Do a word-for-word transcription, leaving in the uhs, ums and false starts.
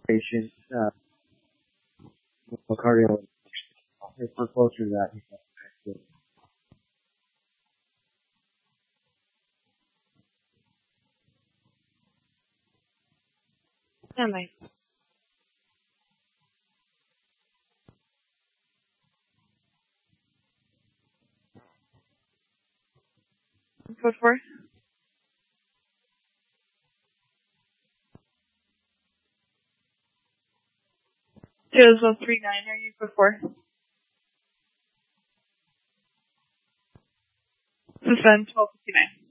patient, uh, myocardial infarction. If we're closer to that, Stand by. Code four. Zero zero three nine. Are you code four? Suspend twelve fifty nine.